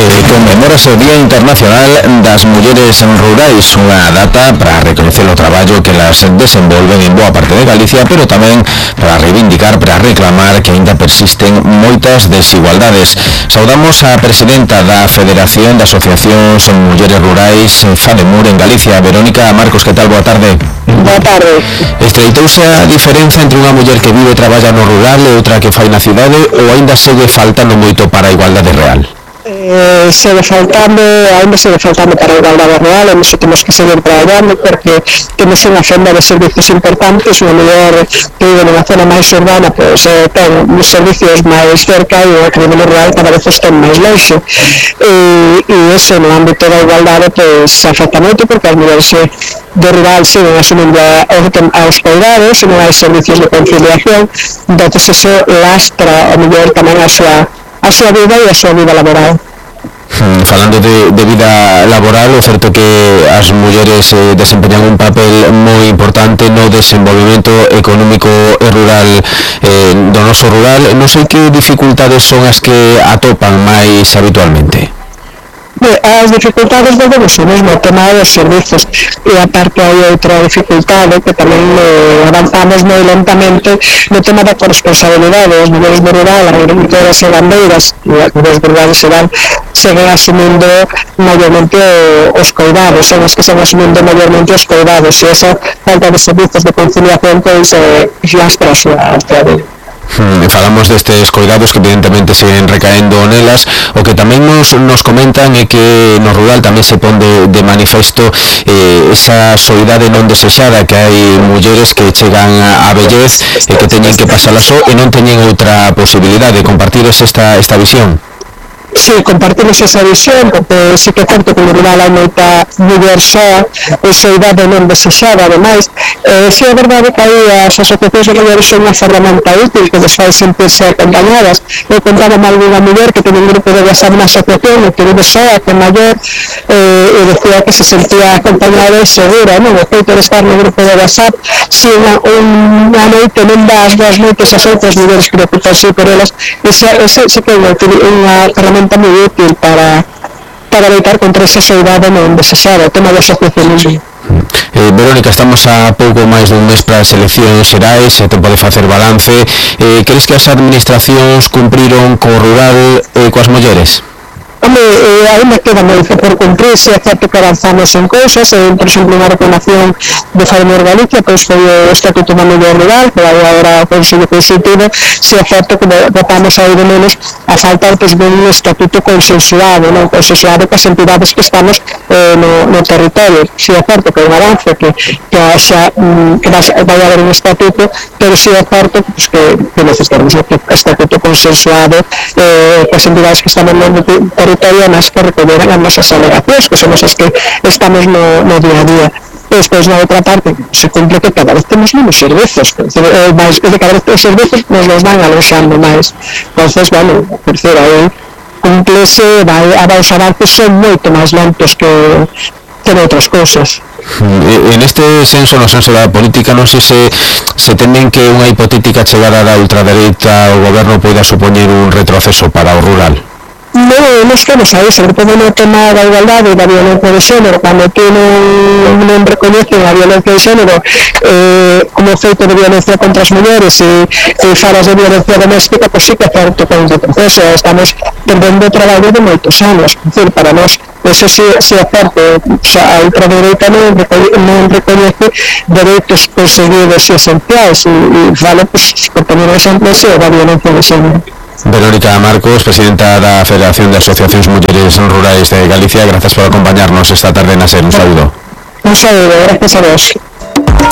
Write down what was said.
Conmemórase o Día Internacional das Mulleres Rurais, unha data para reconocer o traballo que las desenvolven en boa parte de Galicia, pero tamén para reivindicar, para reclamar que aínda persisten moitas desigualdades. Saudamos a presidenta da Federación de Asociacións Mulleres Rurais FADEMUR en Galicia, Verónica Marcos. Que tal? Boa tarde. Boa tarde. Estreitouse a diferenza entre unha muller que vive e traballa no rural e outra que fai na cidade, ou aínda segue faltando moito para a igualdade real? Ainda segue faltando para a igualdade real, e nisso temos que seguir traballando porque temos unha fenda de servicios importantes. Unha muller que vive nunha zona máis urbana ten os servicios máis cerca, e o que vive no rural cada vez ten máis longe, e iso no ámbito da igualdade afecta moito porque as mulleres do rural siguen asumindo aos cuidados e non hai servicios de conciliación. Entón iso lastra a muller tamén a súa vida e a súa vida laboral. Falando de vida laboral, o certo que as mulleres desempeñan un papel moi importante no desenvolvemento económico e rural do noso rural. Non sei que dificultades son as que atopan máis habitualmente. As dificultades volvemos ao mesmo, o tema dos servizos, e aparte hai outra dificultade que tamén avanzamos moi lentamente no tema da corresponsabilidade. As mulleres do rural, as agricultoras e gandeiras, e as mulleres rurales seguen asumindo maiormente os cuidados, son as que están asumindo maiormente os cuidados, e esa falta de servizos de conciliación lastra a súa vida. Falamos destes cuidados que evidentemente siguen recaendo nelas. O que tamén nos comentan é que no rural tamén se pon de manifesto esa soidade non desexada, que hai mulleres que chegan á vellez e que teñen que pasala só e non teñen outra posibilidade. Compartides esta visión? Sí, compartimos esa visión, porque sí que é certo que no rural hai moita muller soa e soidade non desexada. Ademais, sí é verdade que aí as asociacións de mulleres son unha ferramenta útil que les fai sentirse acompañadas. Eu contaba mal unha muller que ten un grupo de WhatsApp na asociación, que vive soa, que é maior, e decía que se sentía acompañada e segura, non? O feito de estar no grupo de WhatsApp, si unha noite non dá as boas noites ás outras mulleres que preocupanse por elas, ese que é unha ferramenta moi útil para loitar contra esa soidade non desexada, o tema do asociacionismo. Verónica, estamos a pouco máis dun mes para as eleccións xerais, e tempo de facer balance. Crees que as administracións cumpriron co rural e coas mulleres? Ainda queda moito por cumprirse. É certo que avanzamos en cousas, por exemplo, unha reclamación de FADEMUR Galicia, pois foi o Estatuto da Muller Rural, que vai agora ao Consello Consultivo. Se é certo que votamos aí de menos a falta de un estatuto consensuado coas entidades que estamos no territorio. Se é certo que é un avance que vai haber un estatuto, pero se é certo que necesitamos un estatuto consensuado coas entidades que estamos no territorio, nas que recolleran as nosas alegacións, que somos as que estamos no día a día. Despois, na outra parte, se cumple que cada vez temos menos servizos, cada vez os servizos nos van aloxando máis. Entonces, por decir, aí cumplese, os avances son moito máis lentos que outras cousas. En este senso, no senso da política, non sei se temen que unha hipotética chegada da ultradereita ao goberno poida supoñer un retroceso para o rural. Non estamos aí, sobre todo no tema da igualdade e da violencia de xénero. Cando tú non recoñeces a violencia de xénero como feito de violencia contra as mulleres e falas de violencia doméstica, pois sí que é certo que é un retroceso. Estamos perdendo o traballo de moitos anos. Para nós, eso sí é certo, a ultradereita non recoñece dereitos conseguidos e esenciais, e vale, por poner un exemplo, da violencia de xénero. Verónica Marcos, presidenta da Federación de Asociacións Mulleres Rurais de Galicia, grazas por acompañarnos esta tarde na SER. Un saúdo. Un saúdo, gracias a vos.